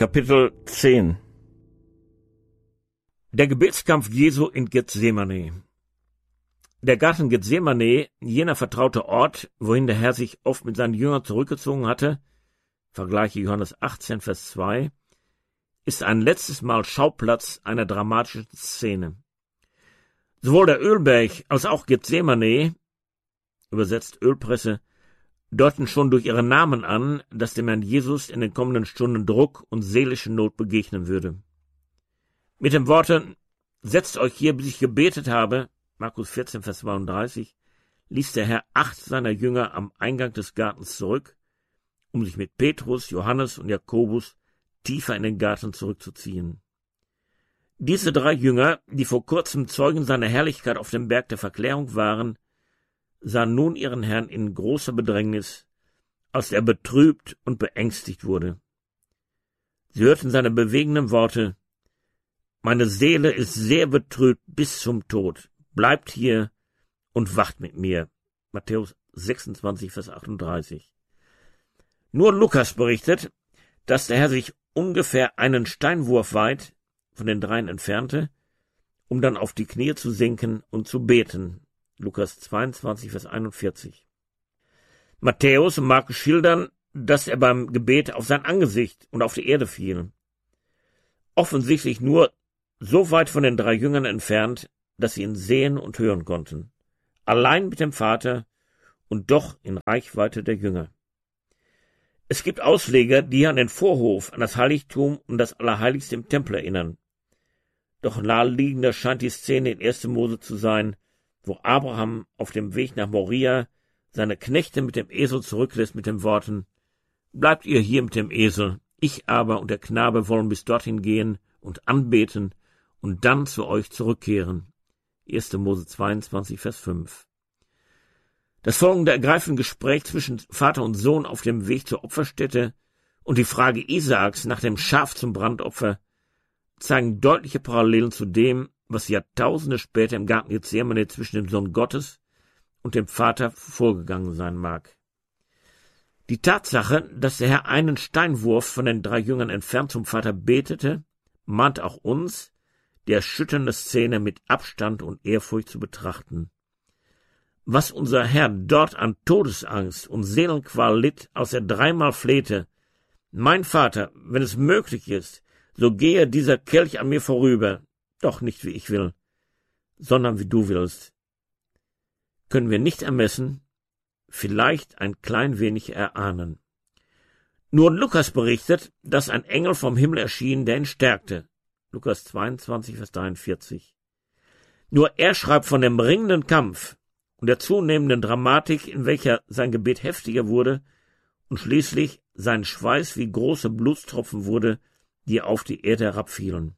Kapitel 10. Der Gebetskampf Jesu in Gethsemane. Der Garten Gethsemane, jener vertraute Ort, wohin der Herr sich oft mit seinen Jüngern zurückgezogen hatte, vergleiche Johannes 18, Vers 2, ist ein letztes Mal Schauplatz einer dramatischen Szene. Sowohl der Ölberg als auch Gethsemane, übersetzt Ölpresse, deuten schon durch ihre Namen an, dass dem Herrn Jesus in den kommenden Stunden Druck und seelische Not begegnen würde. Mit den Worten, setzt euch hier, bis ich gebetet habe, Markus 14, Vers 32, ließ der Herr 8 seiner Jünger am Eingang des Gartens zurück, um sich mit Petrus, Johannes und Jakobus tiefer in den Garten zurückzuziehen. Diese 3 Jünger, die vor kurzem Zeugen seiner Herrlichkeit auf dem Berg der Verklärung waren, sahen nun ihren Herrn in großer Bedrängnis, als er betrübt und beängstigt wurde. Sie hörten seine bewegenden Worte: Meine Seele ist sehr betrübt bis zum Tod. Bleibt hier und wacht mit mir. Matthäus 26, Vers 38. Nur Lukas berichtet, dass der Herr sich ungefähr einen Steinwurf weit von den 3 entfernte, um dann auf die Knie zu sinken und zu beten. Lukas 22, Vers 41. Matthäus und Markus schildern, dass er beim Gebet auf sein Angesicht und auf die Erde fiel. Offensichtlich nur so weit von den 3 Jüngern entfernt, dass sie ihn sehen und hören konnten. Allein mit dem Vater und doch in Reichweite der Jünger. Es gibt Ausleger, die an den Vorhof, an das Heiligtum und das Allerheiligste im Tempel erinnern. Doch naheliegender scheint die Szene in 1. Mose zu sein, wo Abraham auf dem Weg nach Moria seine Knechte mit dem Esel zurücklässt mit den Worten: Bleibt ihr hier mit dem Esel, ich aber und der Knabe wollen bis dorthin gehen und anbeten und dann zu euch zurückkehren. 1. Mose 22, Vers 5. Das folgende ergreifende Gespräch zwischen Vater und Sohn auf dem Weg zur Opferstätte und die Frage Isaaks nach dem Schaf zum Brandopfer zeigen deutliche Parallelen zu dem, was Jahrtausende später im Garten Gethsemane zwischen dem Sohn Gottes und dem Vater vorgegangen sein mag. Die Tatsache, dass der Herr einen Steinwurf von den 3 Jüngern entfernt zum Vater betete, mahnt auch uns, die erschütternde Szene mit Abstand und Ehrfurcht zu betrachten. Was unser Herr dort an Todesangst und Seelenqual litt, als er 3-mal flehte: Mein Vater, wenn es möglich ist, so gehe dieser Kelch an mir vorüber, doch nicht wie ich will, sondern wie du willst, können wir nicht ermessen, vielleicht ein klein wenig erahnen. Nur Lukas berichtet, dass ein Engel vom Himmel erschien, der ihn stärkte. Lukas 22, Vers 43. Nur er schreibt von dem ringenden Kampf und der zunehmenden Dramatik, in welcher sein Gebet heftiger wurde und schließlich sein Schweiß wie große Blutstropfen wurde, die auf die Erde herabfielen.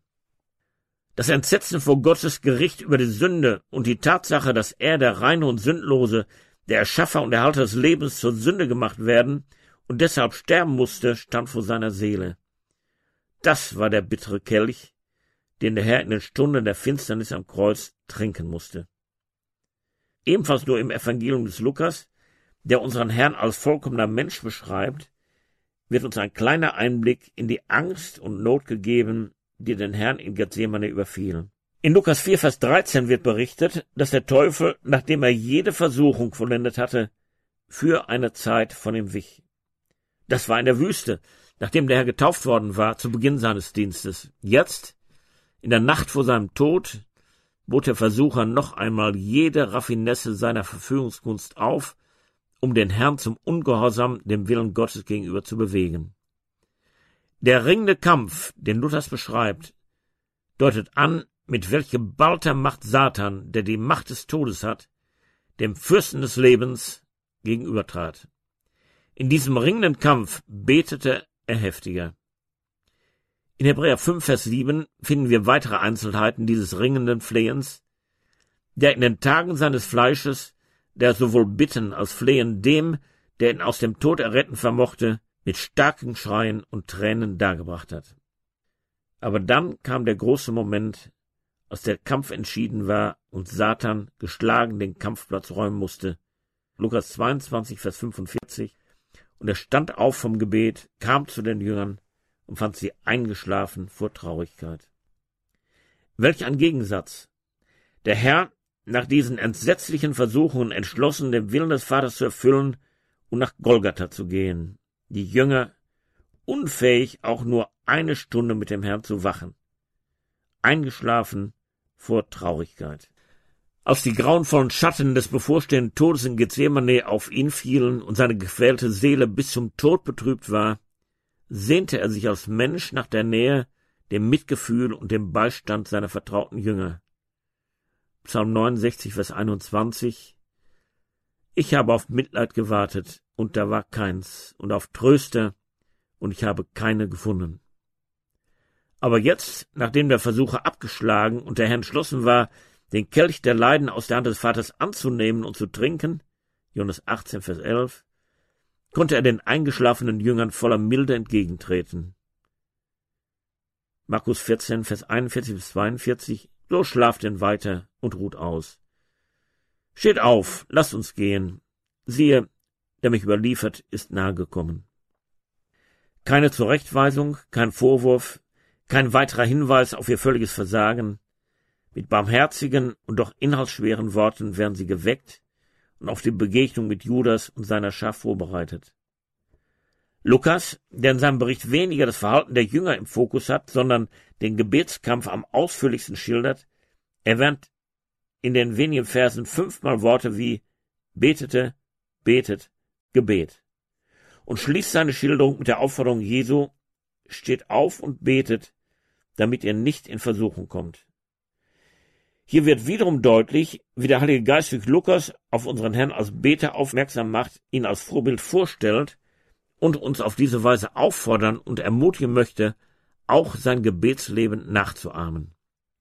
Das Entsetzen vor Gottes Gericht über die Sünde und die Tatsache, dass er, der Reine und Sündlose, der Erschaffer und Erhalter des Lebens, zur Sünde gemacht werden und deshalb sterben musste, stand vor seiner Seele. Das war der bittere Kelch, den der Herr in den Stunden der Finsternis am Kreuz trinken musste. Ebenfalls nur im Evangelium des Lukas, der unseren Herrn als vollkommener Mensch beschreibt, wird uns ein kleiner Einblick in die Angst und Not gegeben, die den Herrn in Gethsemane überfiel. In Lukas 4, Vers 13 wird berichtet, dass der Teufel, nachdem er jede Versuchung vollendet hatte, für eine Zeit von ihm wich. Das war in der Wüste, nachdem der Herr getauft worden war, zu Beginn seines Dienstes. Jetzt, in der Nacht vor seinem Tod, bot der Versucher noch einmal jede Raffinesse seiner Verführungskunst auf, um den Herrn zum Ungehorsam dem Willen Gottes gegenüber zu bewegen. Der ringende Kampf, den Luthers beschreibt, deutet an, mit welch geballter Macht Satan, der die Macht des Todes hat, dem Fürsten des Lebens gegenübertrat. In diesem ringenden Kampf betete er heftiger. In Hebräer 5, Vers 7 finden wir weitere Einzelheiten dieses ringenden Flehens, der in den Tagen seines Fleisches, der sowohl Bitten als Flehen dem, der ihn aus dem Tod erretten vermochte, mit starken Schreien und Tränen dargebracht hat. Aber dann kam der große Moment, als der Kampf entschieden war und Satan geschlagen den Kampfplatz räumen musste. Lukas 22, Vers 45. Und er stand auf vom Gebet, kam zu den Jüngern und fand sie eingeschlafen vor Traurigkeit. Welch ein Gegensatz! Der Herr, nach diesen entsetzlichen Versuchungen entschlossen, den Willen des Vaters zu erfüllen und nach Golgatha zu gehen. Die Jünger unfähig, auch nur eine Stunde mit dem Herrn zu wachen. Eingeschlafen vor Traurigkeit. Als die grauenvollen Schatten des bevorstehenden Todes in Gethsemane auf ihn fielen und seine gequälte Seele bis zum Tod betrübt war, sehnte er sich als Mensch nach der Nähe, dem Mitgefühl und dem Beistand seiner vertrauten Jünger. Psalm 69, Vers 21: Ich habe auf Mitleid gewartet, und da war keins, und auf Tröster, und ich habe keine gefunden. Aber jetzt, nachdem der Versucher abgeschlagen und der Herr entschlossen war, den Kelch der Leiden aus der Hand des Vaters anzunehmen und zu trinken, Johannes 18, Vers 11, konnte er den eingeschlafenen Jüngern voller Milde entgegentreten. Markus 14, Vers 41 bis 42, so schlaft denn weiter und ruht aus. Steht auf, lasst uns gehen. Siehe, der mich überliefert, ist nahe gekommen. Keine Zurechtweisung, kein Vorwurf, kein weiterer Hinweis auf ihr völliges Versagen. Mit barmherzigen und doch inhaltsschweren Worten werden sie geweckt und auf die Begegnung mit Judas und seiner Schar vorbereitet. Lukas, der in seinem Bericht weniger das Verhalten der Jünger im Fokus hat, sondern den Gebetskampf am ausführlichsten schildert, erwähnt in den wenigen Versen 5-mal Worte wie betete, betet, Gebet und schließt seine Schilderung mit der Aufforderung Jesu: Steht auf und betet, damit ihr nicht in Versuchung kommt. Hier wird wiederum deutlich, wie der Heilige Geist durch Lukas auf unseren Herrn als Beter aufmerksam macht, ihn als Vorbild vorstellt und uns auf diese Weise auffordern und ermutigen möchte, auch sein Gebetsleben nachzuahmen.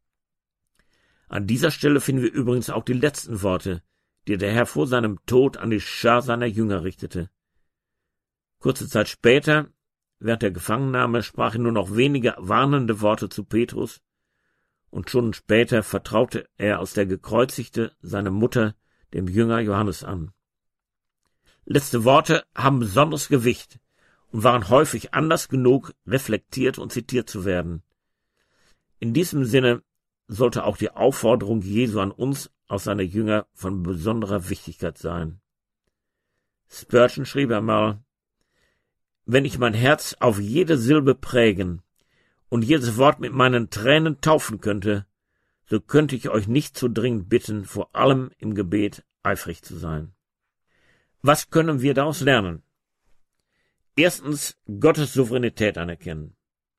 An dieser Stelle finden wir übrigens auch die letzten Worte, die der Herr vor seinem Tod an die Schar seiner Jünger richtete. Kurze Zeit später, während der Gefangennahme, sprach er nur noch wenige warnende Worte zu Petrus, und schon später vertraute er als der Gekreuzigte seine Mutter dem Jünger Johannes an. Letzte Worte haben besonderes Gewicht und waren häufig Anlass genug, reflektiert und zitiert zu werden. In diesem Sinne sollte auch die Aufforderung Jesu an uns aus seiner Jünger von besonderer Wichtigkeit sein. Spurgeon schrieb einmal: Wenn ich mein Herz auf jede Silbe prägen und jedes Wort mit meinen Tränen taufen könnte, so könnte ich euch nicht so dringend bitten, vor allem im Gebet eifrig zu sein. Was können wir daraus lernen? Erstens, Gottes Souveränität anerkennen.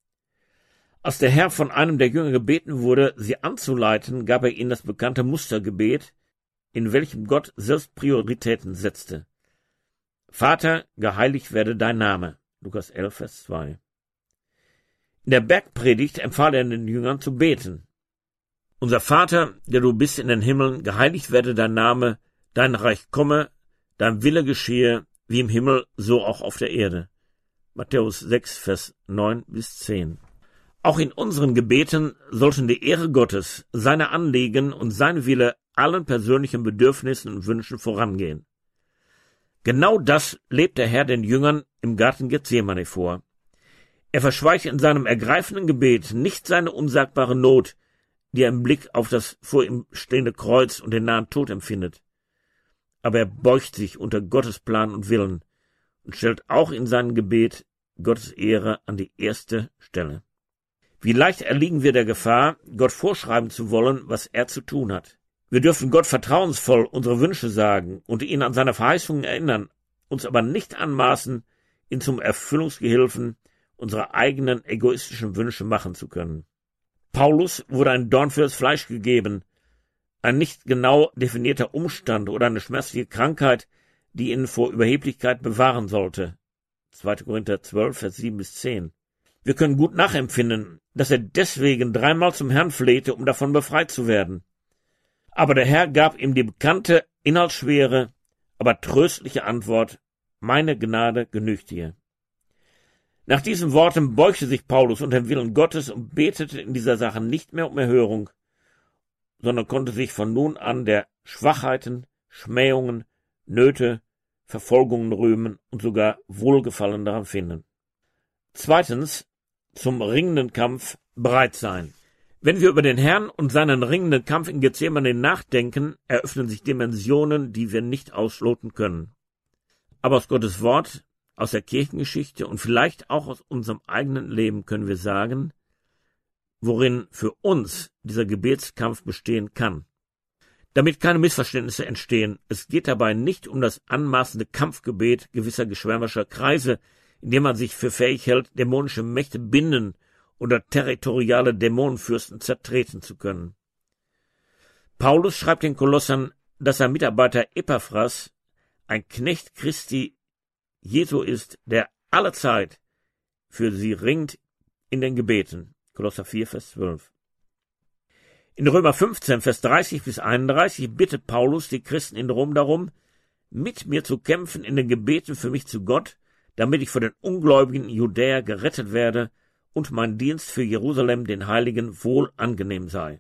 Als der Herr von einem der Jünger gebeten wurde, sie anzuleiten, gab er ihnen das bekannte Mustergebet, in welchem Gott selbst Prioritäten setzte. Vater, geheiligt werde dein Name. Lukas 11, Vers 2. In der Bergpredigt empfahl er den Jüngern zu beten. Unser Vater, der du bist in den Himmeln, geheiligt werde dein Name, dein Reich komme, dein Wille geschehe, wie im Himmel, so auch auf der Erde. Matthäus 6, Vers 9 bis 10. Auch in unseren Gebeten sollten die Ehre Gottes, seine Anliegen und sein Wille allen persönlichen Bedürfnissen und Wünschen vorangehen. Genau das lebt der Herr den Jüngern im Garten Gethsemane vor. Er verschweigt in seinem ergreifenden Gebet nicht seine unsagbare Not, die er im Blick auf das vor ihm stehende Kreuz und den nahen Tod empfindet. Aber er beugt sich unter Gottes Plan und Willen und stellt auch in seinem Gebet Gottes Ehre an die erste Stelle. Wie leicht erliegen wir der Gefahr, Gott vorschreiben zu wollen, was er zu tun hat. Wir dürfen Gott vertrauensvoll unsere Wünsche sagen und ihn an seine Verheißungen erinnern, uns aber nicht anmaßen, ihn zum Erfüllungsgehilfen unserer eigenen egoistischen Wünsche machen zu können. Paulus wurde ein Dorn fürs Fleisch gegeben, ein nicht genau definierter Umstand oder eine schmerzliche Krankheit, die ihn vor Überheblichkeit bewahren sollte. 2. Korinther 12, Vers 7 bis 10. Wir können gut nachempfinden, dass er deswegen 3-mal zum Herrn flehte, um davon befreit zu werden. Aber der Herr gab ihm die bekannte, inhaltsschwere, aber tröstliche Antwort: Meine Gnade genügt dir. Nach diesen Worten beugte sich Paulus unter dem Willen Gottes und betete in dieser Sache nicht mehr um Erhörung, sondern konnte sich von nun an der Schwachheiten, Schmähungen, Nöte, Verfolgungen rühmen und sogar Wohlgefallen daran finden. Zweitens, zum ringenden Kampf bereit sein. Wenn wir über den Herrn und seinen ringenden Kampf in Gethsemane nachdenken, eröffnen sich Dimensionen, die wir nicht ausloten können. Aber aus Gottes Wort, aus der Kirchengeschichte und vielleicht auch aus unserem eigenen Leben können wir sagen, worin für uns dieser Gebetskampf bestehen kann. Damit keine Missverständnisse entstehen, es geht dabei nicht um das anmaßende Kampfgebet gewisser geschwärmerischer Kreise, in dem man sich für fähig hält, dämonische Mächte binden oder territoriale Dämonenfürsten zertreten zu können. Paulus schreibt den Kolossern, dass sein Mitarbeiter Epaphras ein Knecht Christi Jesu ist, der allezeit für sie ringt in den Gebeten. Kolosser 4, Vers 12. In Römer 15, Vers 30 bis 31 bittet Paulus die Christen in Rom darum, mit mir zu kämpfen in den Gebeten für mich zu Gott, damit ich vor den ungläubigen Judäer gerettet werde und mein Dienst für Jerusalem den Heiligen wohl angenehm sei.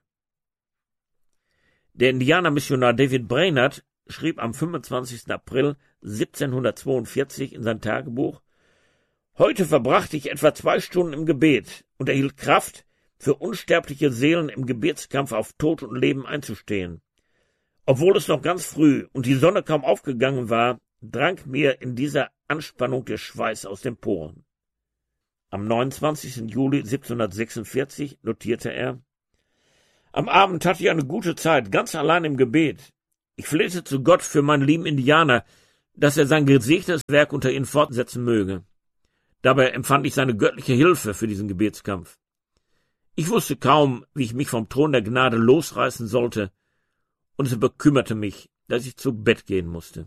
Der Indianermissionar David Brainerd schrieb am 25. April 1742 in sein Tagebuch: Heute verbrachte ich etwa 2 Stunden im Gebet und erhielt Kraft, für unsterbliche Seelen im Gebetskampf auf Tod und Leben einzustehen. Obwohl es noch ganz früh und die Sonne kaum aufgegangen war, drang mir in dieser Anspannung der Schweiß aus den Poren. Am 29. Juli 1746 notierte er: Am Abend hatte ich eine gute Zeit, ganz allein im Gebet. Ich flehte zu Gott für meinen lieben Indianer, dass er sein gesegnetes Werk unter ihnen fortsetzen möge. Dabei empfand ich seine göttliche Hilfe für diesen Gebetskampf. Ich wusste kaum, wie ich mich vom Thron der Gnade losreißen sollte, und es bekümmerte mich, dass ich zu Bett gehen musste.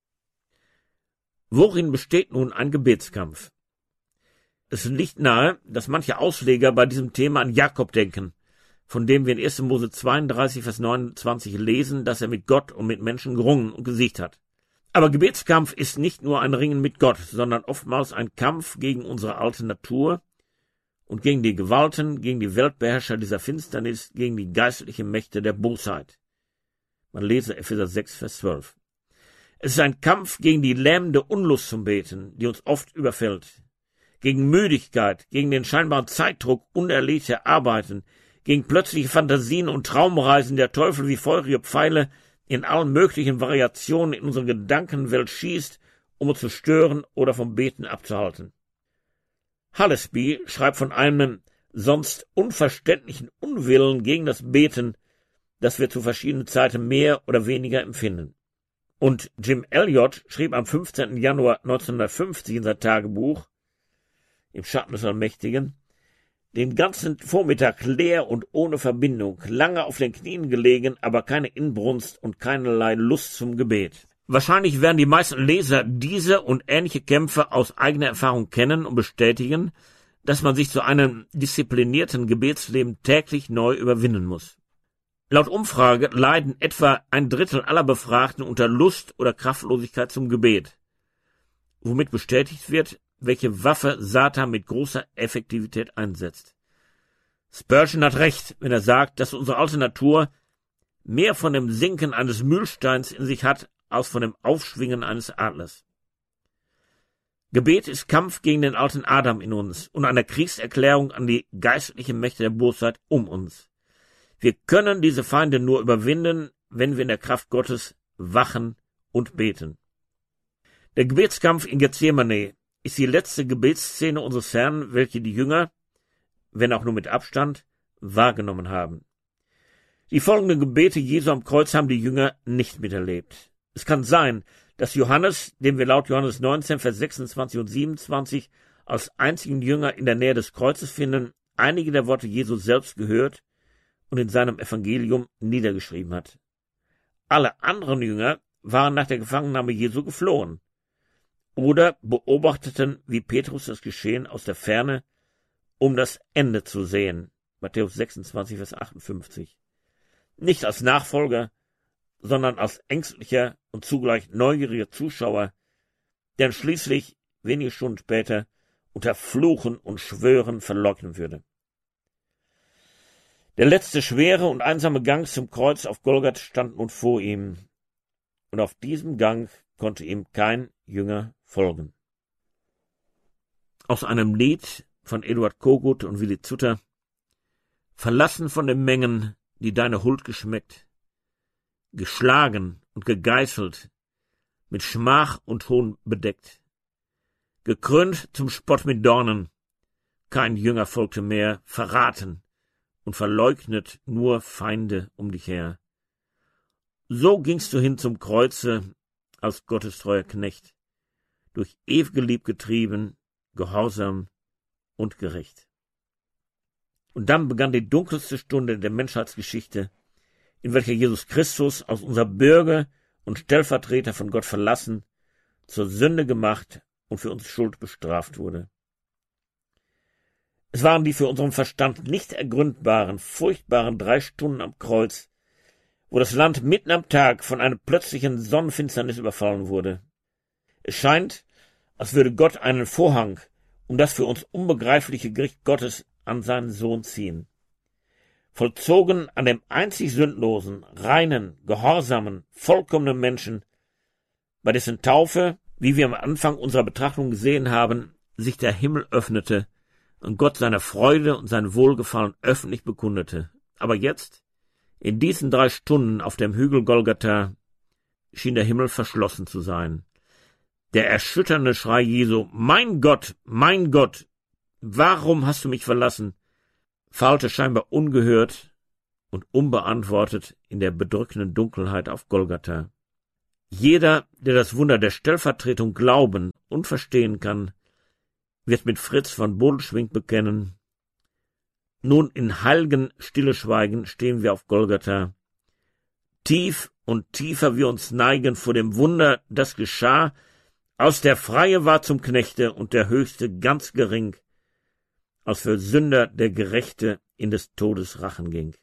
Worin besteht nun ein Gebetskampf? Es liegt nahe, dass manche Ausleger bei diesem Thema an Jakob denken, von dem wir in 1. Mose 32, Vers 29 lesen, dass er mit Gott und mit Menschen gerungen und gesiegt hat. Aber Gebetskampf ist nicht nur ein Ringen mit Gott, sondern oftmals ein Kampf gegen unsere alte Natur und gegen die Gewalten, gegen die Weltbeherrscher dieser Finsternis, gegen die geistlichen Mächte der Bosheit. Man lese Epheser 6, Vers 12. Es ist ein Kampf gegen die lähmende Unlust zum Beten, die uns oft überfällt, gegen Müdigkeit, gegen den scheinbaren Zeitdruck unerledigter Arbeiten, gegen plötzliche Fantasien und Traumreisen der Teufel wie feurige Pfeile in allen möglichen Variationen in unsere Gedankenwelt schießt, um uns zu stören oder vom Beten abzuhalten. Hallesby schreibt von einem sonst unverständlichen Unwillen gegen das Beten, das wir zu verschiedenen Zeiten mehr oder weniger empfinden. Und Jim Elliot schrieb am 15. Januar 1950 in sein Tagebuch, Im Schatten des Allmächtigen: Den ganzen Vormittag leer und ohne Verbindung, lange auf den Knien gelegen, aber keine Inbrunst und keinerlei Lust zum Gebet. Wahrscheinlich werden die meisten Leser diese und ähnliche Kämpfe aus eigener Erfahrung kennen und bestätigen, dass man sich zu einem disziplinierten Gebetsleben täglich neu überwinden muss. Laut Umfrage leiden etwa 1/3 aller Befragten unter Lust oder Kraftlosigkeit zum Gebet, womit bestätigt wird, welche Waffe Satan mit großer Effektivität einsetzt. Spurgeon hat recht, wenn er sagt, dass unsere alte Natur mehr von dem Sinken eines Mühlsteins in sich hat, als von dem Aufschwingen eines Adlers. Gebet ist Kampf gegen den alten Adam in uns und eine Kriegserklärung an die geistlichen Mächte der Bosheit um uns. Wir können diese Feinde nur überwinden, wenn wir in der Kraft Gottes wachen und beten. Der Gebetskampf in Gethsemane ist die letzte Gebetsszene unseres Herrn, welche die Jünger, wenn auch nur mit Abstand, wahrgenommen haben. Die folgenden Gebete Jesu am Kreuz haben die Jünger nicht miterlebt. Es kann sein, dass Johannes, den wir laut Johannes 19, Vers 26 und 27 als einzigen Jünger in der Nähe des Kreuzes finden, einige der Worte Jesu selbst gehört und in seinem Evangelium niedergeschrieben hat. Alle anderen Jünger waren nach der Gefangennahme Jesu geflohen oder beobachteten wie Petrus das Geschehen aus der Ferne, um das Ende zu sehen. Matthäus 26, Vers 58. Nicht als Nachfolger, sondern als ängstlicher und zugleich neugieriger Zuschauer, der schließlich wenige Stunden später unter Fluchen und Schwören verleugnen würde. Der letzte schwere und einsame Gang zum Kreuz auf Golgatha stand nun vor ihm, und auf diesem Gang konnte ihm kein Jünger folgen. Aus einem Lied von Eduard Kogut und Willi Zutter. Verlassen von den Mengen, die deine Huld geschmeckt, geschlagen und gegeißelt, mit Schmach und Hohn bedeckt, gekrönt zum Spott mit Dornen, kein Jünger folgte mehr, verraten und verleugnet nur Feinde um dich her. So gingst du hin zum Kreuze als Gottes treuer Knecht, durch ewige Lieb getrieben, gehorsam und gerecht. Und dann begann die dunkelste Stunde der Menschheitsgeschichte, in welcher Jesus Christus als unser Bürger und Stellvertreter von Gott verlassen, zur Sünde gemacht und für uns Schuld bestraft wurde. Es waren die für unseren Verstand nicht ergründbaren, furchtbaren 3 Stunden am Kreuz, wo das Land mitten am Tag von einer plötzlichen Sonnenfinsternis überfallen wurde. Es scheint, als würde Gott einen Vorhang um das für uns unbegreifliche Gericht Gottes an seinen Sohn ziehen. Vollzogen an dem einzig sündlosen, reinen, gehorsamen, vollkommenen Menschen, bei dessen Taufe, wie wir am Anfang unserer Betrachtung gesehen haben, sich der Himmel öffnete und Gott seine Freude und sein Wohlgefallen öffentlich bekundete. Aber jetzt, in diesen 3 Stunden auf dem Hügel Golgatha, schien der Himmel verschlossen zu sein. Der erschütternde Schrei Jesu, mein Gott, warum hast du mich verlassen?, fahlte scheinbar ungehört und unbeantwortet in der bedrückenden Dunkelheit auf Golgatha. Jeder, der das Wunder der Stellvertretung glauben und verstehen kann, wird mit Fritz von Bodelschwingh bekennen: Nun in heiligen Stilleschweigen stehen wir auf Golgatha. Tief und tiefer wir uns neigen vor dem Wunder, das geschah, aus der Freie war zum Knechte und der Höchste ganz gering, als für Sünder der Gerechte in des Todes Rachen ging.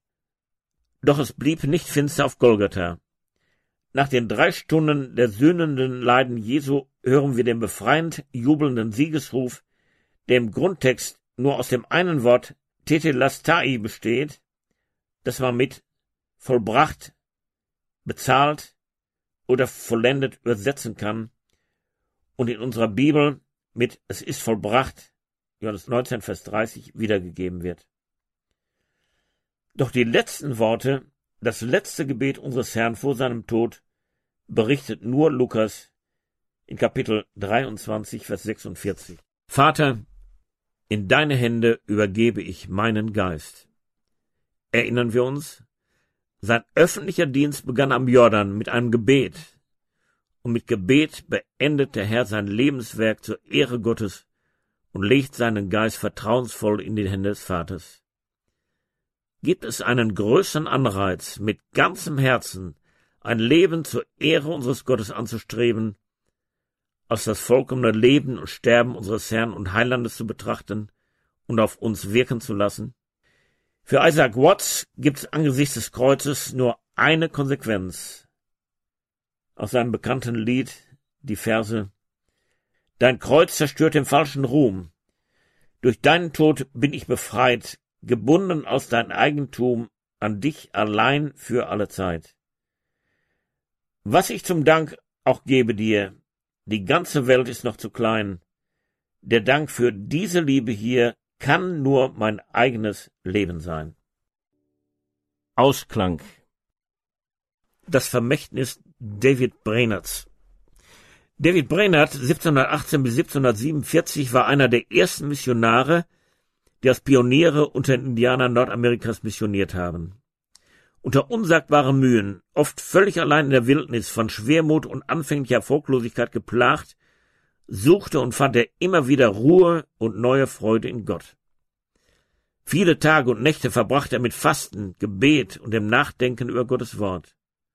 Doch es blieb nicht finster auf Golgatha. Nach den 3 Stunden der sühnenden Leiden Jesu hören wir den befreiend jubelnden Siegesruf, der im Grundtext nur aus dem einen Wort Tetelestai besteht, das man mit vollbracht, bezahlt oder vollendet übersetzen kann und in unserer Bibel mit es ist vollbracht, Johannes 19, Vers 30, wiedergegeben wird. Doch die letzten Worte, das letzte Gebet unseres Herrn vor seinem Tod, berichtet nur Lukas in Kapitel 23, Vers 46. Vater, in deine Hände übergebe ich meinen Geist. Erinnern wir uns? Sein öffentlicher Dienst begann am Jordan mit einem Gebet. Und mit Gebet beendet der Herr sein Lebenswerk zur Ehre Gottes und legt seinen Geist vertrauensvoll in die Hände des Vaters. Gibt es einen größeren Anreiz, mit ganzem Herzen ein Leben zur Ehre unseres Gottes anzustreben, als das vollkommene Leben und Sterben unseres Herrn und Heilandes zu betrachten und auf uns wirken zu lassen? Für Isaac Watts gibt es angesichts des Kreuzes nur eine Konsequenz. Aus seinem bekannten Lied die Verse: Dein Kreuz zerstört den falschen Ruhm. Durch deinen Tod bin ich befreit, gebunden aus dein Eigentum, an dich allein für alle Zeit. Was ich zum Dank auch gebe dir, die ganze Welt ist noch zu klein. Der Dank für diese Liebe hier kann nur mein eigenes Leben sein. Ausklang. Das Vermächtnis David Brainerds. David Brainerd, 1718 bis 1747, war einer der ersten Missionare, die als Pioniere unter den Indianern Nordamerikas missioniert haben. Unter unsagbaren Mühen, oft völlig allein in der Wildnis, von Schwermut und anfänglicher Erfolglosigkeit geplagt, suchte und fand er immer wieder Ruhe und neue Freude in Gott. Viele Tage und Nächte verbrachte er mit Fasten, Gebet und dem Nachdenken über Gottes Wort.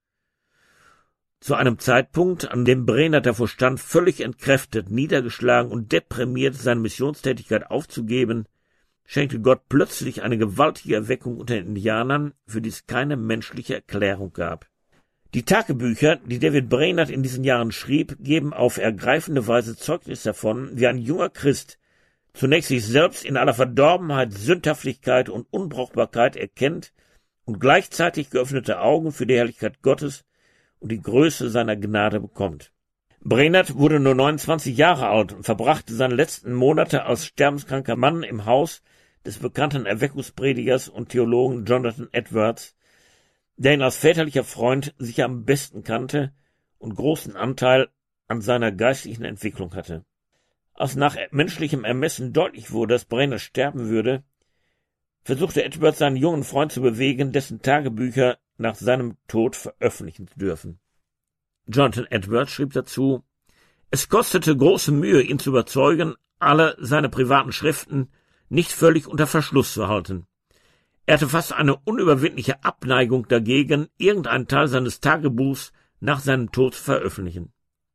Zu einem Zeitpunkt, an dem Brainerd davor stand, völlig entkräftet, niedergeschlagen und deprimiert seine Missionstätigkeit aufzugeben, schenkte Gott plötzlich eine gewaltige Erweckung unter den Indianern, für die es keine menschliche Erklärung gab. Die Tagebücher, die David Brainerd in diesen Jahren schrieb, geben auf ergreifende Weise Zeugnis davon, wie ein junger Christ zunächst sich selbst in aller Verdorbenheit, Sündhaftigkeit und Unbrauchbarkeit erkennt und gleichzeitig geöffnete Augen für die Herrlichkeit Gottes und die Größe seiner Gnade bekommt. Brainerd wurde nur 29 Jahre alt und verbrachte seine letzten Monate als sterbenskranker Mann im Haus des bekannten Erweckungspredigers und Theologen Jonathan Edwards, der ihn als väterlicher Freund sicher am besten kannte und großen Anteil an seiner geistlichen Entwicklung hatte. Als nach menschlichem Ermessen deutlich wurde, dass Brainerd sterben würde, versuchte Edwards seinen jungen Freund zu bewegen, dessen Tagebücher nach seinem Tod veröffentlichen zu dürfen. Jonathan Edwards schrieb dazu: Es kostete große Mühe, ihn zu überzeugen, alle seine privaten Schriften nicht völlig unter Verschluss zu halten. Er hatte fast eine unüberwindliche Abneigung dagegen, irgendeinen Teil seines Tagebuchs nach seinem Tod zu veröffentlichen.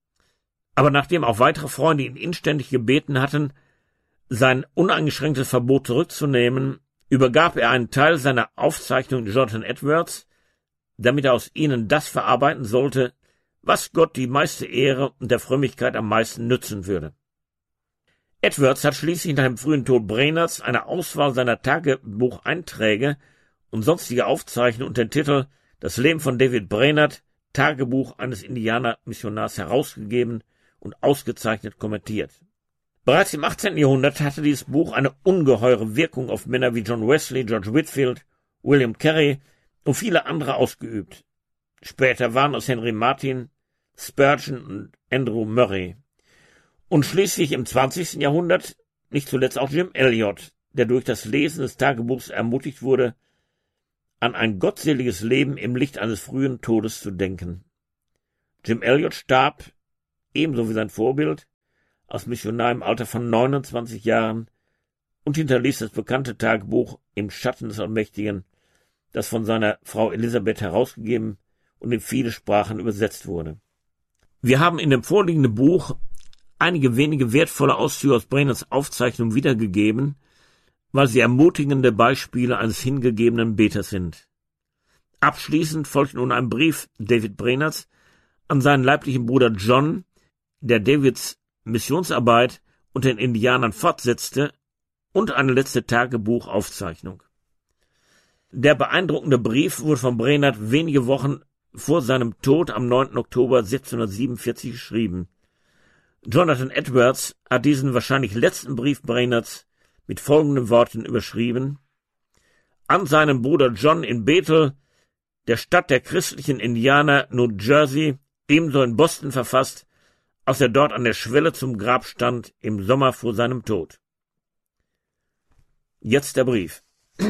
Aber nachdem auch weitere Freunde ihn inständig gebeten hatten, sein uneingeschränktes Verbot zurückzunehmen, übergab er einen Teil seiner Aufzeichnungen Jonathan Edwards, damit er aus ihnen das verarbeiten sollte, was Gott die meiste Ehre und der Frömmigkeit am meisten nützen würde. Edwards hat schließlich nach dem frühen Tod Brainerds eine Auswahl seiner Tagebucheinträge und sonstige Aufzeichnungen unter dem Titel Das Leben von David Brainerd, Tagebuch eines Indianermissionars herausgegeben und ausgezeichnet kommentiert. Bereits im 18. Jahrhundert hatte dieses Buch eine ungeheure Wirkung auf Männer wie John Wesley, George Whitefield, William Carey und viele andere ausgeübt. Später waren es Henry Martyn, Spurgeon und Andrew Murray. Und schließlich im 20. Jahrhundert nicht zuletzt auch Jim Elliot, der durch das Lesen des Tagebuchs ermutigt wurde, an ein gottseliges Leben im Licht eines frühen Todes zu denken. Jim Elliot starb, ebenso wie sein Vorbild, als Missionar im Alter von 29 Jahren und hinterließ das bekannte Tagebuch Im Schatten des Allmächtigen, das von seiner Frau Elisabeth herausgegeben und in viele Sprachen übersetzt wurde. Wir haben in dem vorliegenden Buch einige wenige wertvolle Auszüge aus Brainerds Aufzeichnung wiedergegeben, weil sie ermutigende Beispiele eines hingegebenen Beters sind. Abschließend folgt nun ein Brief David Brainerds an seinen leiblichen Bruder John, der Davids Missionsarbeit unter den Indianern fortsetzte, und eine letzte Tagebuchaufzeichnung. Der beeindruckende Brief wurde von Brainerd wenige Wochen vor seinem Tod am 9. Oktober 1747 geschrieben. Jonathan Edwards hat diesen wahrscheinlich letzten Brief Brainerds mit folgenden Worten überschrieben: An seinen Bruder John in Bethel, der Stadt der christlichen Indianer New Jersey, ebenso in Boston verfasst, als er dort an der Schwelle zum Grab stand im Sommer vor seinem Tod. Jetzt der Brief.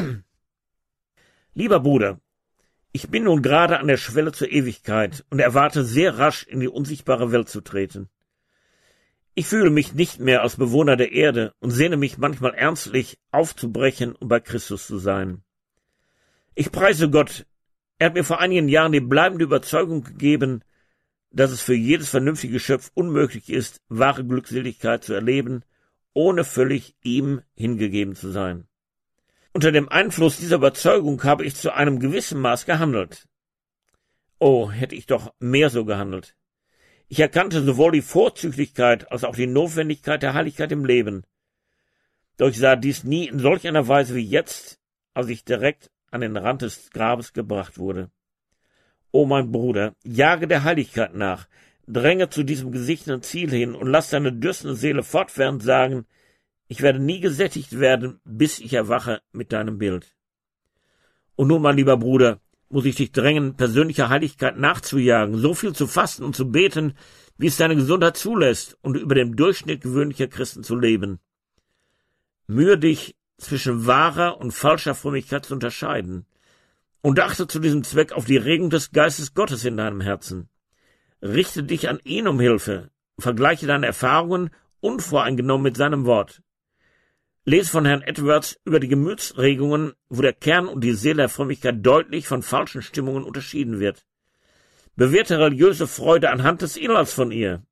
Lieber Bruder, ich bin nun gerade an der Schwelle zur Ewigkeit und erwarte sehr rasch in die unsichtbare Welt zu treten. Ich fühle mich nicht mehr als Bewohner der Erde und sehne mich manchmal ernstlich aufzubrechen und bei Christus zu sein. Ich preise Gott, er hat mir vor einigen Jahren die bleibende Überzeugung gegeben, dass es für jedes vernünftige Geschöpf unmöglich ist, wahre Glückseligkeit zu erleben, ohne völlig ihm hingegeben zu sein. Unter dem Einfluss dieser Überzeugung habe ich zu einem gewissen Maß gehandelt. Oh, hätte ich doch mehr so gehandelt. Ich erkannte sowohl die Vorzüglichkeit als auch die Notwendigkeit der Heiligkeit im Leben. Doch ich sah dies nie in solch einer Weise wie jetzt, als ich direkt an den Rand des Grabes gebracht wurde. O mein Bruder, jage der Heiligkeit nach, dränge zu diesem gesichteten Ziel hin und lass deine dürstende Seele fortwährend sagen, ich werde nie gesättigt werden, bis ich erwache mit deinem Bild. Und nun, mein lieber Bruder, muss ich dich drängen, persönlicher Heiligkeit nachzujagen, so viel zu fasten und zu beten, wie es deine Gesundheit zulässt, und über dem Durchschnitt gewöhnlicher Christen zu leben. Mühe dich, zwischen wahrer und falscher Frömmigkeit zu unterscheiden, und achte zu diesem Zweck auf die Regung des Geistes Gottes in deinem Herzen. Richte dich an ihn um Hilfe, vergleiche deine Erfahrungen unvoreingenommen mit seinem Wort. Lese von Herrn Edwards über die Gemütsregungen, wo der Kern und die Seele der Frömmigkeit deutlich von falschen Stimmungen unterschieden wird. Bewerte religiöse Freude anhand des Inhalts von ihr.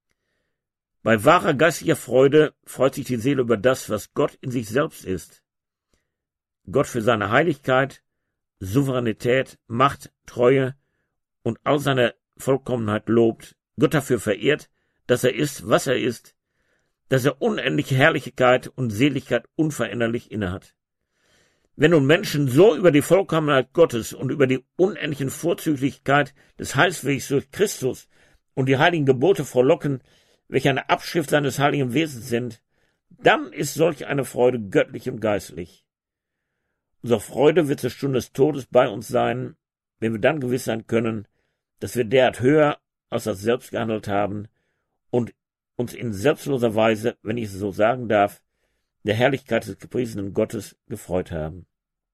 Bei wahrer geistlicher Freude freut sich die Seele über das, was Gott in sich selbst ist. Gott für seine Heiligkeit, Souveränität, Macht, Treue und all seine Vollkommenheit lobt, Gott dafür verehrt, dass er ist, was er ist, dass er unendliche Herrlichkeit und Seligkeit unveränderlich innehat. Wenn nun Menschen so über die Vollkommenheit Gottes und über die unendliche Vorzüglichkeit des Heilswegs durch Christus und die heiligen Gebote frohlocken, welche eine Abschrift seines heiligen Wesens sind, dann ist solch eine Freude göttlich und geistlich. Unsere Freude wird zur Stunde des Todes bei uns sein, wenn wir dann gewiss sein können, dass wir derart höher als das Selbst gehandelt haben und uns in selbstloser Weise, wenn ich es so sagen darf, der Herrlichkeit des gepriesenen Gottes gefreut haben.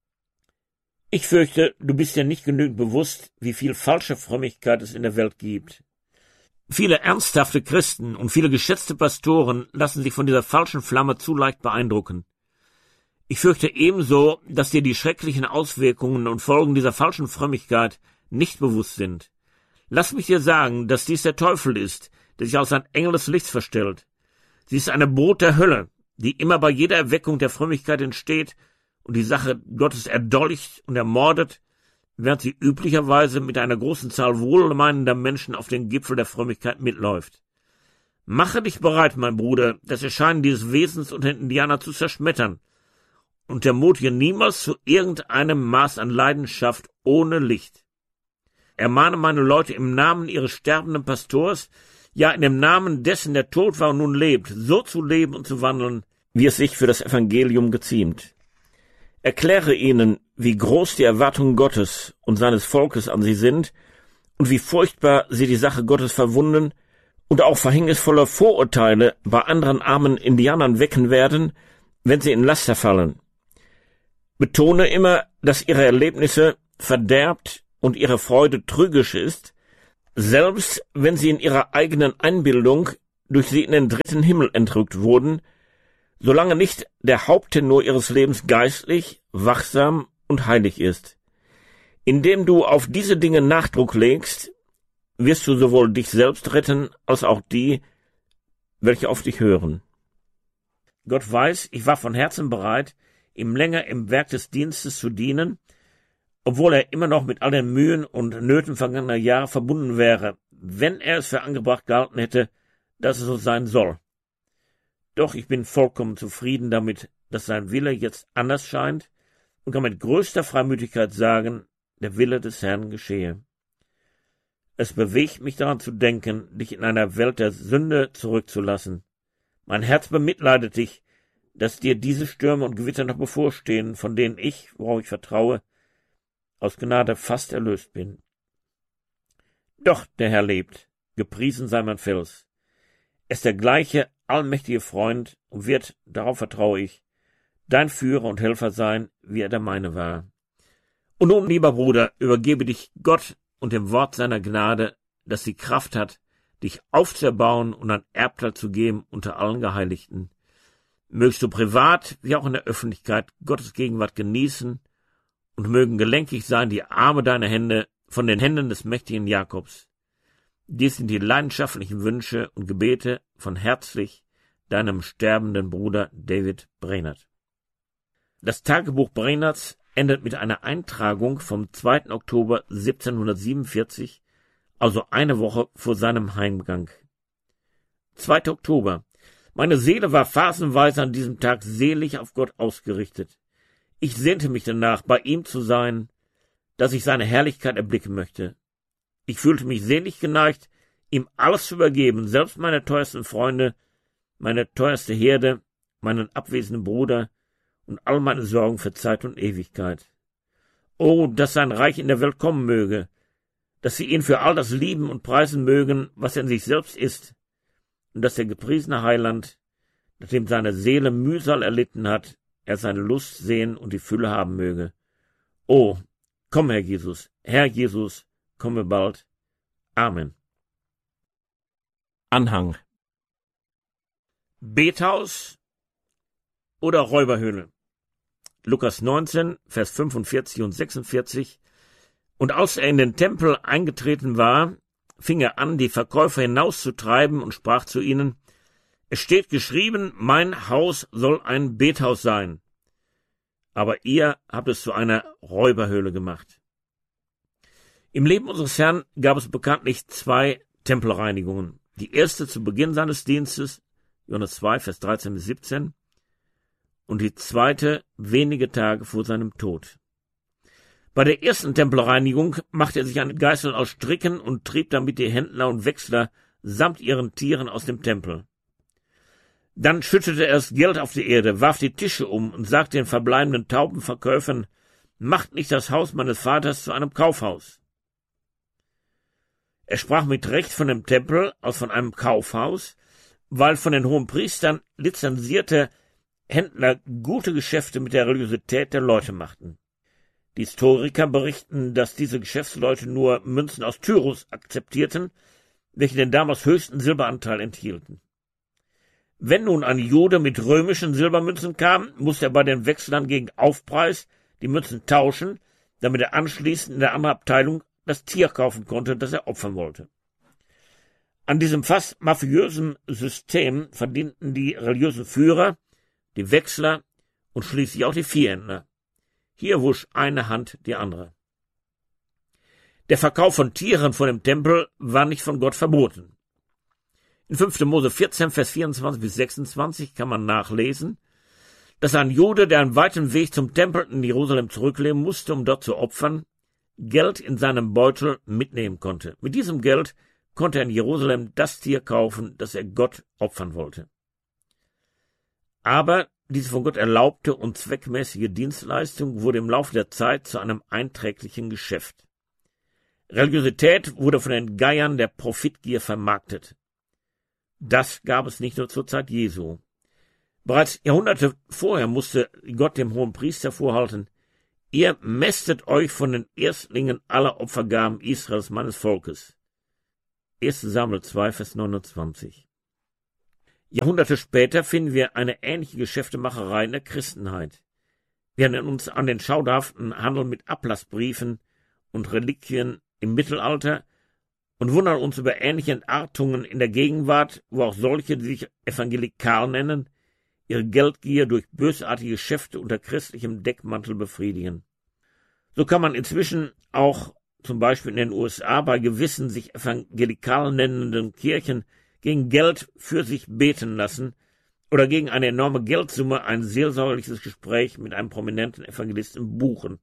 Ich fürchte, du bist dir nicht genügend bewusst, wie viel falsche Frömmigkeit es in der Welt gibt. Viele ernsthafte Christen und viele geschätzte Pastoren lassen sich von dieser falschen Flamme zu leicht beeindrucken. Ich fürchte ebenso, dass dir die schrecklichen Auswirkungen und Folgen dieser falschen Frömmigkeit nicht bewusst sind. Lass mich dir sagen, dass dies der Teufel ist, der sich als ein Engel des Lichts verstellt. Sie ist eine Brut der Hölle, die immer bei jeder Erweckung der Frömmigkeit entsteht und die Sache Gottes erdolcht und ermordet, während sie üblicherweise mit einer großen Zahl wohlmeinender Menschen auf den Gipfel der Frömmigkeit mitläuft. Mache dich bereit, mein Bruder, das Erscheinen dieses Wesens unter den Indianern zu zerschmettern und ermutige niemals zu irgendeinem Maß an Leidenschaft ohne Licht. Ermahne meine Leute im Namen ihres sterbenden Pastors, ja in dem Namen dessen, der tot war und nun lebt, so zu leben und zu wandeln, wie es sich für das Evangelium geziemt. Erkläre ihnen, wie groß die Erwartungen Gottes und seines Volkes an sie sind und wie furchtbar sie die Sache Gottes verwunden und auch verhängnisvolle Vorurteile bei anderen armen Indianern wecken werden, wenn sie in Laster fallen. Betone immer, dass ihre Erlebnisse verderbt und ihre Freude trügisch ist, selbst wenn sie in ihrer eigenen Einbildung durch sie in den dritten Himmel entrückt wurden, solange nicht der Haupttenor ihres Lebens geistlich, wachsam und heilig ist. Indem du auf diese Dinge Nachdruck legst, wirst du sowohl dich selbst retten, als auch die, welche auf dich hören. Gott weiß, ich war von Herzen bereit, ihm länger im Werk des Dienstes zu dienen, obwohl er immer noch mit all den Mühen und Nöten vergangener Jahre verbunden wäre, wenn er es für angebracht gehalten hätte, dass es so sein soll. Doch ich bin vollkommen zufrieden damit, dass sein Wille jetzt anders scheint und kann mit größter Freimütigkeit sagen, der Wille des Herrn geschehe. Es bewegt mich daran zu denken, dich in einer Welt der Sünde zurückzulassen. Mein Herz bemitleidet dich, dass dir diese Stürme und Gewitter noch bevorstehen, von denen ich, worauf ich vertraue, aus Gnade fast erlöst bin. Doch der Herr lebt, gepriesen sei mein Fels. Er ist der gleiche allmächtige Freund und wird, darauf vertraue ich, dein Führer und Helfer sein, wie er der meine war. Und nun, lieber Bruder, übergebe dich Gott und dem Wort seiner Gnade, das die Kraft hat, dich aufzuerbauen und ein Erbteil zu geben unter allen Geheiligten. Mögst du privat wie auch in der Öffentlichkeit Gottes Gegenwart genießen und mögen gelenkig sein die Arme deiner Hände von den Händen des mächtigen Jakobs. Dies sind die leidenschaftlichen Wünsche und Gebete von herzlich deinem sterbenden Bruder David Brainerd. Das Tagebuch Brainerds endet mit einer Eintragung vom 2. Oktober 1747, also eine Woche vor seinem Heimgang. 2. Oktober. Meine Seele war phasenweise an diesem Tag selig auf Gott ausgerichtet. Ich sehnte mich danach, bei ihm zu sein, dass ich seine Herrlichkeit erblicken möchte. Ich fühlte mich sehnlich geneigt, ihm alles zu übergeben, selbst meine teuersten Freunde, meine teuerste Herde, meinen abwesenden Bruder und all meine Sorgen für Zeit und Ewigkeit. Oh, dass sein Reich in der Welt kommen möge, dass sie ihn für all das lieben und preisen mögen, was er in sich selbst ist, und dass der gepriesene Heiland, nachdem seine Seele Mühsal erlitten hat, er seine Lust sehen und die Fülle haben möge. Oh, komm, Herr Jesus, komme bald. Amen. Anhang. Bethaus oder Räuberhöhle. Lukas 19, Vers 45 und 46. Und als er in den Tempel eingetreten war, fing er an, die Verkäufer hinauszutreiben und sprach zu ihnen: Es steht geschrieben, mein Haus soll ein Bethaus sein. Aber ihr habt es zu einer Räuberhöhle gemacht. Im Leben unseres Herrn gab es bekanntlich 2 Tempelreinigungen. Die erste zu Beginn seines Dienstes, Johannes 2, Vers 13 bis 17, und die zweite wenige Tage vor seinem Tod. Bei der ersten Tempelreinigung machte er sich eine Geißel aus Stricken und trieb damit die Händler und Wechsler samt ihren Tieren aus dem Tempel. Dann schüttete er das Geld auf die Erde, warf die Tische um und sagte den verbleibenden Taubenverkäufern: Macht nicht das Haus meines Vaters zu einem Kaufhaus. Er sprach mit Recht von dem Tempel als von einem Kaufhaus, weil von den Hohenpriestern lizenzierte Händler gute Geschäfte mit der Religiosität der Leute machten. Die Historiker berichten, dass diese Geschäftsleute nur Münzen aus Tyrus akzeptierten, welche den damals höchsten Silberanteil enthielten. Wenn nun ein Jude mit römischen Silbermünzen kam, musste er bei den Wechslern gegen Aufpreis die Münzen tauschen, damit er anschließend in der anderen Abteilung das Tier kaufen konnte, das er opfern wollte. An diesem fast mafiösen System verdienten die religiösen Führer, die Wechsler und schließlich auch die Viehhändler. Hier wusch eine Hand die andere. Der Verkauf von Tieren vor dem Tempel war nicht von Gott verboten. In 5. Mose 14, Vers 24 bis 26 kann man nachlesen, dass ein Jude, der einen weiten Weg zum Tempel in Jerusalem zurücklegen musste, um dort zu opfern, Geld in seinem Beutel mitnehmen konnte. Mit diesem Geld konnte er in Jerusalem das Tier kaufen, das er Gott opfern wollte. Aber diese von Gott erlaubte und zweckmäßige Dienstleistung wurde im Laufe der Zeit zu einem einträglichen Geschäft. Religiosität wurde von den Geiern der Profitgier vermarktet. Das gab es nicht nur zur Zeit Jesu. Bereits Jahrhunderte vorher musste Gott dem Hohenpriester vorhalten: Ihr mästet euch von den Erstlingen aller Opfergaben Israels, meines Volkes. 1. Samuel 2, Vers 29. Jahrhunderte später finden wir eine ähnliche Geschäftemacherei in der Christenheit. Wir erinnern uns an den schauderhaften Handel mit Ablassbriefen und Reliquien im Mittelalter und wundern uns über ähnliche Entartungen in der Gegenwart, wo auch solche, die sich evangelikal nennen, ihre Geldgier durch bösartige Geschäfte unter christlichem Deckmantel befriedigen. So kann man inzwischen auch zum Beispiel in den USA bei gewissen sich evangelikal nennenden Kirchen gegen Geld für sich beten lassen oder gegen eine enorme Geldsumme ein seelsorgerliches Gespräch mit einem prominenten Evangelisten buchen.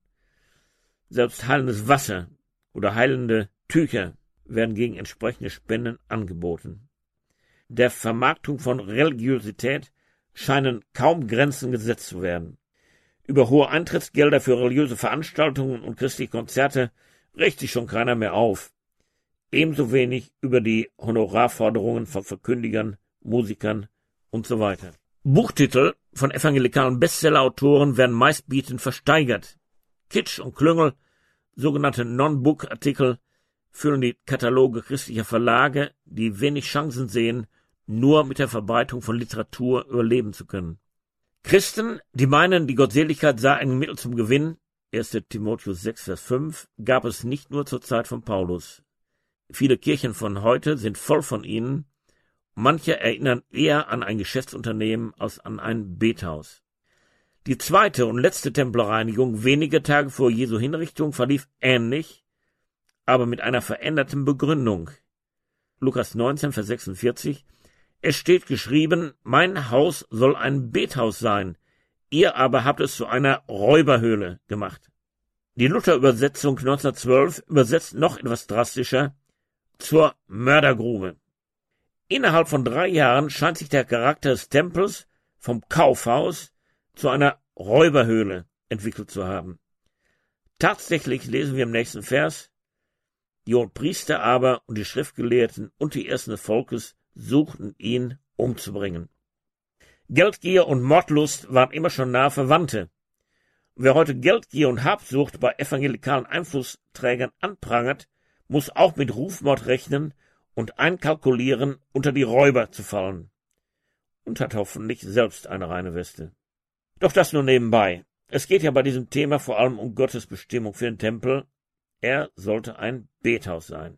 Selbst heilendes Wasser oder heilende Tücher werden gegen entsprechende Spenden angeboten. Der Vermarktung von Religiosität scheinen kaum Grenzen gesetzt zu werden. Über hohe Eintrittsgelder für religiöse Veranstaltungen und christliche Konzerte regt sich schon keiner mehr auf. Ebenso wenig über die Honorarforderungen von Verkündigern, Musikern und so weiter. Buchtitel von evangelikalen Bestsellerautoren werden meistbietend versteigert. Kitsch und Klüngel, sogenannte Non-Book-Artikel, füllen die Kataloge christlicher Verlage, die wenig Chancen sehen, nur mit der Verbreitung von Literatur überleben zu können. Christen, die meinen, die Gottseligkeit sei ein Mittel zum Gewinn, 1. Timotheus 6, Vers 5, gab es nicht nur zur Zeit von Paulus. Viele Kirchen von heute sind voll von ihnen, manche erinnern eher an ein Geschäftsunternehmen als an ein Bethaus. Die zweite und letzte Tempelreinigung wenige Tage vor Jesu Hinrichtung verlief ähnlich, aber mit einer veränderten Begründung. Lukas 19, Vers 46, es steht geschrieben: Mein Haus soll ein Bethaus sein, ihr aber habt es zu einer Räuberhöhle gemacht. Die Luther-Übersetzung 1912 übersetzt noch etwas drastischer: zur Mördergrube. Innerhalb von 3 Jahren scheint sich der Charakter des Tempels vom Kaufhaus zu einer Räuberhöhle entwickelt zu haben. Tatsächlich lesen wir im nächsten Vers: Die Hohenpriester aber und die Schriftgelehrten und die Ersten des Volkes suchten ihn umzubringen. Geldgier und Mordlust waren immer schon nahe Verwandte. Wer heute Geldgier und Habsucht bei evangelikalen Einflussträgern anprangert, muss auch mit Rufmord rechnen und einkalkulieren, unter die Räuber zu fallen. Und hat hoffentlich selbst eine reine Weste. Doch das nur nebenbei. Es geht ja bei diesem Thema vor allem um Gottes Bestimmung für den Tempel. Er sollte ein Bethaus sein.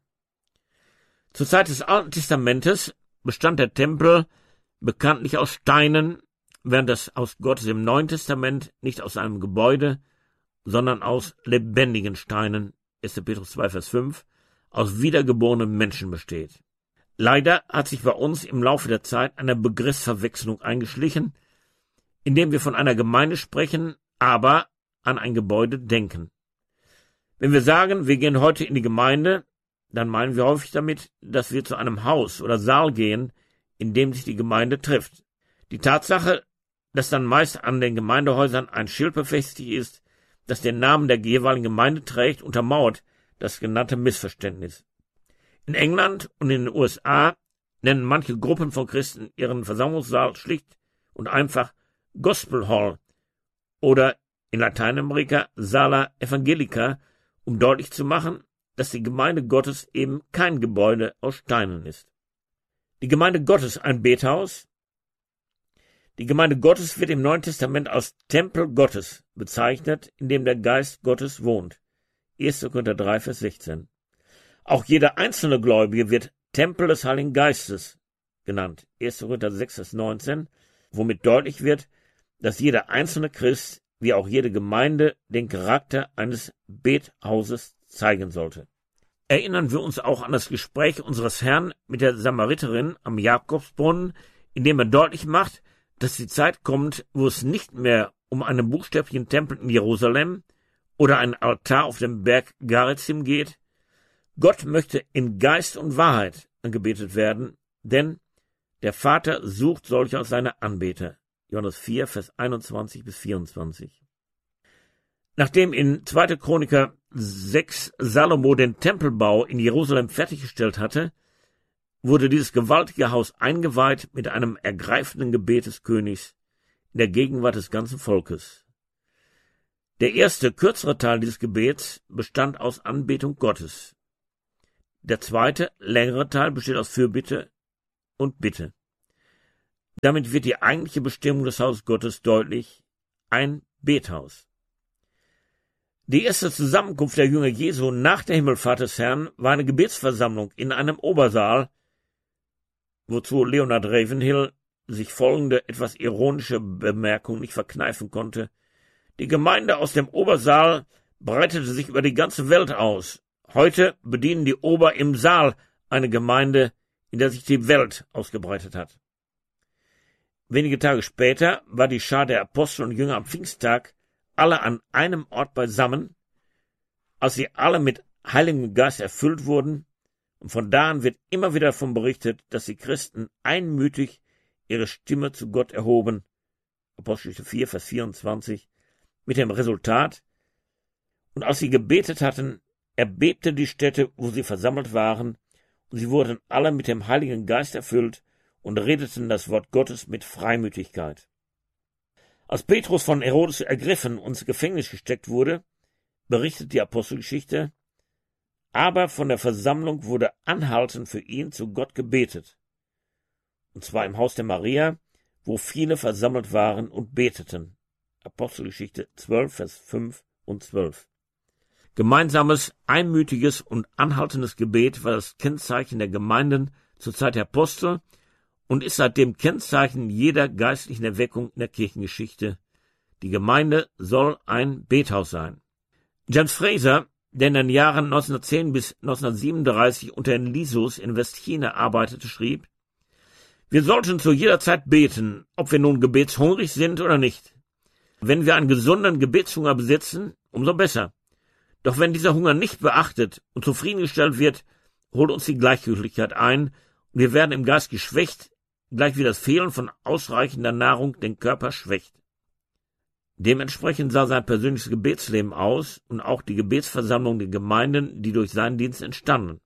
Zur Zeit des Alten Testamentes bestand der Tempel bekanntlich aus Steinen, während das Haus Gottes im Neuen Testament nicht aus einem Gebäude, sondern aus lebendigen Steinen, 1. Petrus 2, Vers 5, aus wiedergeborenen Menschen besteht. Leider hat sich bei uns im Laufe der Zeit eine Begriffsverwechslung eingeschlichen, indem wir von einer Gemeinde sprechen, aber an ein Gebäude denken. Wenn wir sagen, wir gehen heute in die Gemeinde, dann meinen wir häufig damit, dass wir zu einem Haus oder Saal gehen, in dem sich die Gemeinde trifft. Die Tatsache, dass dann meist an den Gemeindehäusern ein Schild befestigt ist, das den Namen der jeweiligen Gemeinde trägt, untermauert das genannte Missverständnis. In England und in den USA nennen manche Gruppen von Christen ihren Versammlungssaal schlicht und einfach Gospel Hall oder in Lateinamerika Sala Evangelica, um deutlich zu machen, dass die Gemeinde Gottes eben kein Gebäude aus Steinen ist. Die Gemeinde Gottes ein Bethaus. Die Gemeinde Gottes wird im Neuen Testament als Tempel Gottes bezeichnet, in dem der Geist Gottes wohnt. 1. Korinther 3, Vers 16. Auch jeder einzelne Gläubige wird Tempel des Heiligen Geistes genannt. 1. Korinther 6, Vers 19, womit deutlich wird, dass jeder einzelne Christ, wie auch jede Gemeinde, den Charakter eines Bethauses zeigen sollte. Erinnern wir uns auch an das Gespräch unseres Herrn mit der Samariterin am Jakobsbrunnen, in dem er deutlich macht, dass die Zeit kommt, wo es nicht mehr um einen buchstäblichen Tempel in Jerusalem oder einen Altar auf dem Berg Garizim geht. Gott möchte in Geist und Wahrheit angebetet werden, denn der Vater sucht solche als seine Anbeter. Johannes 4, Vers 21 bis 24. Nachdem in 2. Chroniker 6 Salomo den Tempelbau in Jerusalem fertiggestellt hatte, wurde dieses gewaltige Haus eingeweiht mit einem ergreifenden Gebet des Königs in der Gegenwart des ganzen Volkes. Der erste, kürzere Teil dieses Gebets bestand aus Anbetung Gottes. Der zweite, längere Teil besteht aus Fürbitte und Bitte. Damit wird die eigentliche Bestimmung des Hauses Gottes deutlich: ein Bethaus. Die erste Zusammenkunft der Jünger Jesu nach der Himmelfahrt des Herrn war eine Gebetsversammlung in einem Obersaal, wozu Leonard Ravenhill sich folgende etwas ironische Bemerkung nicht verkneifen konnte: Die Gemeinde aus dem Obersaal breitete sich über die ganze Welt aus. Heute bedienen die Ober im Saal eine Gemeinde, in der sich die Welt ausgebreitet hat. Wenige Tage später war die Schar der Apostel und Jünger am Pfingsttag alle an einem Ort beisammen, als sie alle mit Heiligem Geist erfüllt wurden, und von da an wird immer wieder davon berichtet, dass die Christen einmütig ihre Stimme zu Gott erhoben, Apostelgeschichte 4, Vers 24, mit dem Resultat: Und als sie gebetet hatten, erbebte die Stätte, wo sie versammelt waren, und sie wurden alle mit dem Heiligen Geist erfüllt und redeten das Wort Gottes mit Freimütigkeit. Als Petrus von Herodes ergriffen und ins Gefängnis gesteckt wurde, berichtet die Apostelgeschichte: Aber von der Versammlung wurde anhaltend für ihn zu Gott gebetet, und zwar im Haus der Maria, wo viele versammelt waren und beteten. Apostelgeschichte 12, Vers 5 und 12. Gemeinsames, einmütiges und anhaltendes Gebet war das Kennzeichen der Gemeinden zur Zeit der Apostel und ist seitdem Kennzeichen jeder geistlichen Erweckung in der Kirchengeschichte. Die Gemeinde soll ein Bethaus sein. James Fraser, der in den Jahren 1910 bis 1937 unter den Lisus in Westchina arbeitete, schrieb: Wir sollten zu jeder Zeit beten, ob wir nun gebetshungrig sind oder nicht. Wenn wir einen gesunden Gebetshunger besitzen, umso besser. Doch wenn dieser Hunger nicht beachtet und zufriedengestellt wird, holt uns die Gleichgültigkeit ein und wir werden im Geist geschwächt, gleich wie das Fehlen von ausreichender Nahrung den Körper schwächt. Dementsprechend sah sein persönliches Gebetsleben aus und auch die Gebetsversammlung der Gemeinden, die durch seinen Dienst entstanden.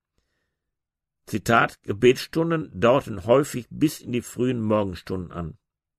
Zitat: Gebetsstunden dauerten häufig bis in die frühen Morgenstunden an.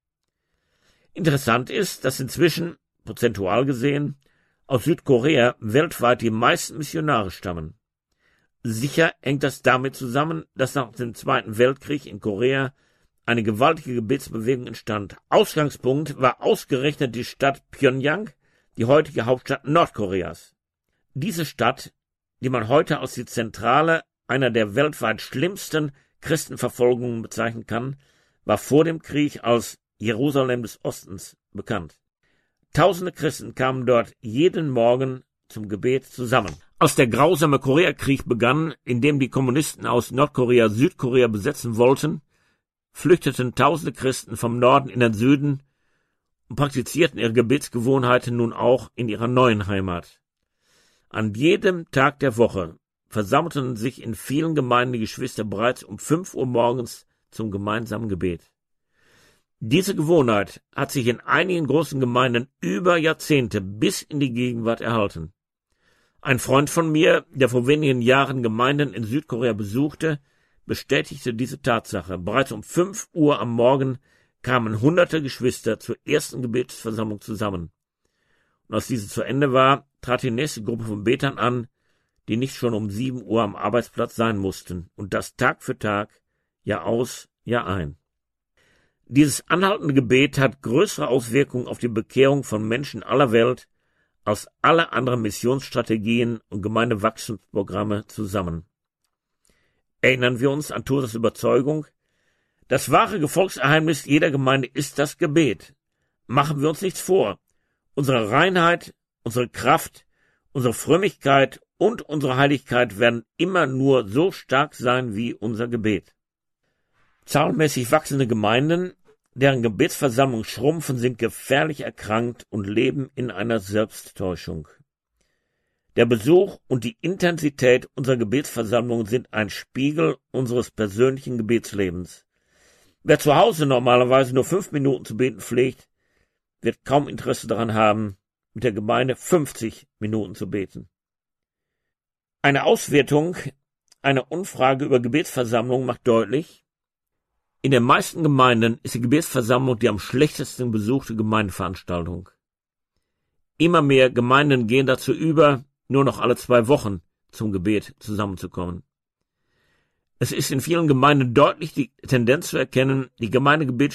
Interessant ist, dass inzwischen, prozentual gesehen, aus Südkorea weltweit die meisten Missionare stammen. Sicher hängt das damit zusammen, dass nach dem Zweiten Weltkrieg in Korea eine gewaltige Gebetsbewegung entstand. Ausgangspunkt war ausgerechnet die Stadt Pjöngjang, die heutige Hauptstadt Nordkoreas. Diese Stadt, die man heute als die Zentrale einer der weltweit schlimmsten Christenverfolgungen bezeichnen kann, war vor dem Krieg als Jerusalem des Ostens bekannt. Tausende Christen kamen dort jeden Morgen zum Gebet zusammen. Als der grausame Koreakrieg begann, in dem die Kommunisten aus Nordkorea Südkorea besetzen wollten, flüchteten tausende Christen vom Norden in den Süden und praktizierten ihre Gebetsgewohnheiten nun auch in ihrer neuen Heimat. An jedem Tag der Woche versammelten sich in vielen Gemeinden die Geschwister bereits um 5 Uhr morgens zum gemeinsamen Gebet. Diese Gewohnheit hat sich in einigen großen Gemeinden über Jahrzehnte bis in die Gegenwart erhalten. Ein Freund von mir, der vor wenigen Jahren Gemeinden in Südkorea besuchte, bestätigte diese Tatsache. Bereits um 5 Uhr am Morgen kamen hunderte Geschwister zur ersten Gebetsversammlung zusammen. Und als diese zu Ende war, trat die nächste Gruppe von Betern an, die nicht schon um 7 Uhr am Arbeitsplatz sein mussten, und das Tag für Tag, Jahr aus, Jahr ein. Dieses anhaltende Gebet hat größere Auswirkungen auf die Bekehrung von Menschen aller Welt als alle anderen Missionsstrategien und Gemeindewachstumsprogramme zusammen. Erinnern wir uns an Thosas Überzeugung, das wahre Gefolgsgeheimnis jeder Gemeinde ist das Gebet. Machen wir uns nichts vor. Unsere Reinheit, unsere Kraft, unsere Frömmigkeit und unsere Heiligkeit werden immer nur so stark sein wie unser Gebet. Zahlenmäßig wachsende Gemeinden, deren Gebetsversammlungen schrumpfen, sind gefährlich erkrankt und leben in einer Selbsttäuschung. Der Besuch und die Intensität unserer Gebetsversammlungen sind ein Spiegel unseres persönlichen Gebetslebens. Wer zu Hause normalerweise nur 5 Minuten zu beten pflegt, wird kaum Interesse daran haben, mit der Gemeinde 50 Minuten zu beten. Eine Auswertung einer Umfrage über Gebetsversammlungen macht deutlich, in den meisten Gemeinden ist die Gebetsversammlung die am schlechtesten besuchte Gemeindeveranstaltung. Immer mehr Gemeinden gehen dazu über, nur noch alle 2 Wochen zum Gebet zusammenzukommen. Es ist in vielen Gemeinden deutlich die Tendenz zu erkennen, die Gemeindegebete